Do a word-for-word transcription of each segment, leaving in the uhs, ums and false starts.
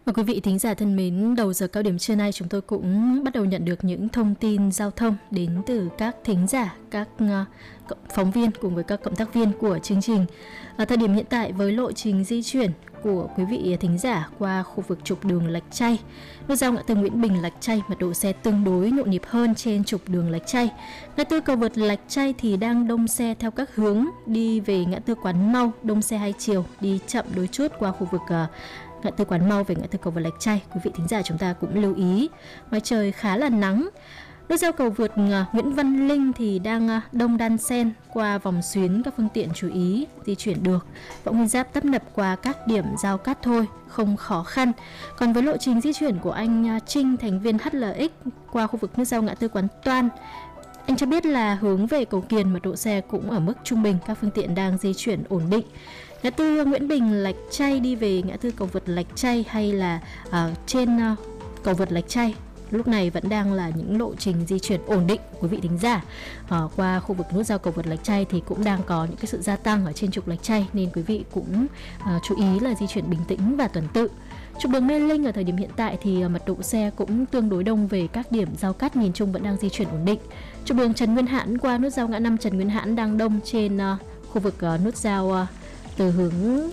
Và quý vị thính giả thân mến, đầu giờ cao điểm trưa nay chúng tôi cũng bắt đầu nhận được những thông tin giao thông đến từ các thính giả, các uh, phóng viên cùng với các cộng tác viên của chương trình. Ở thời điểm hiện tại với lộ trình di chuyển của quý vị thính giả qua khu vực trục đường Lạch Tray, nút giao ngã tư Nguyễn Bình Lạch Tray, mật độ xe tương đối nhộn nhịp hơn trên trục đường Lạch Tray. Ngã tư cầu vượt Lạch Tray thì đang đông xe theo các hướng, đi về ngã tư Quán Mau đông xe hai chiều, đi chậm đôi chút qua khu vực uh, ngã tư Quán Mau về ngã tư cầu vượt Lạch Tray. Quý vị thính giả chúng ta cũng lưu ý, ngoài trời khá là nắng. Nút giao cầu vượt Nguyễn Văn Linh thì đang đông đan xen qua vòng xuyến, các phương tiện chú ý di chuyển được. Võ Nguyên Giáp tấp nập qua các điểm giao cắt thôi, không khó khăn. Còn với lộ trình di chuyển của anh Trinh, thành viên hát lờ ích qua khu vực nút giao ngã tư Quán Toan, anh cho biết là hướng về cầu Kiền mật độ xe cũng ở mức trung bình, các phương tiện đang di chuyển ổn định. Ngã tư Nguyễn Bình Lạch Tray đi về ngã tư cầu vượt Lạch Tray hay là uh, trên uh, cầu vượt Lạch Tray lúc này vẫn đang là những lộ trình di chuyển ổn định. Quý vị thính giả uh, qua khu vực nút giao cầu vượt Lạch Tray thì cũng đang có những cái sự gia tăng ở trên trục Lạch Tray, nên quý vị cũng uh, chú ý là di chuyển bình tĩnh và tuần tự. Trục đường Mê Linh ở thời điểm hiện tại thì uh, mật độ xe cũng tương đối đông về các điểm giao cắt, nhìn chung vẫn đang di chuyển ổn định. Trục đường Trần Nguyên Hãn qua nút giao ngã năm Trần Nguyên Hãn đang đông trên uh, khu vực uh, nút giao uh, từ hướng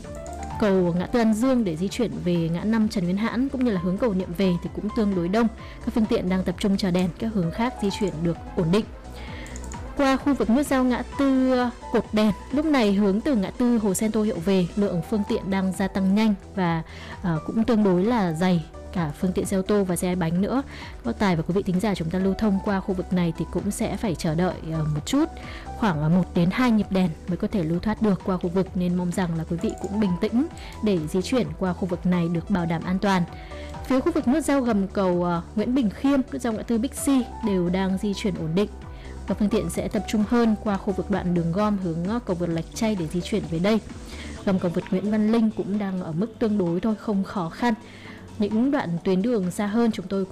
cầu ngã tư An Dương để di chuyển về ngã năm Trần Nguyên Hãn cũng như là hướng cầu Niệm về thì cũng tương đối đông. Các phương tiện đang tập trung chờ đèn, các hướng khác di chuyển được ổn định. Qua khu vực nút giao ngã tư Cột Đèn, lúc này hướng từ ngã tư Hồ Sen Tô Hiệu về, lượng phương tiện đang gia tăng nhanh và uh, cũng tương đối là dày, cả phương tiện xe ô tô và xe hai bánh nữa. Các tài và quý vị thính giả chúng ta lưu thông qua khu vực này thì cũng sẽ phải chờ đợi uh, một chút, khoảng một đến hai nhịp đèn mới có thể lưu thoát được qua khu vực, nên mong rằng là quý vị cũng bình tĩnh để di chuyển qua khu vực này được bảo đảm an toàn. Phía khu vực nút giao gầm cầu uh, Nguyễn Bình Khiêm, nút giao ngã tư Bixi đều đang di chuyển ổn định. Các phương tiện sẽ tập trung hơn qua khu vực đoạn đường gom hướng cầu vượt Lạch Tray để di chuyển về đây. Gầm cầu vượt Nguyễn Văn Linh cũng đang ở mức tương đối thôi, không khó khăn. Những đoạn tuyến đường xa hơn chúng tôi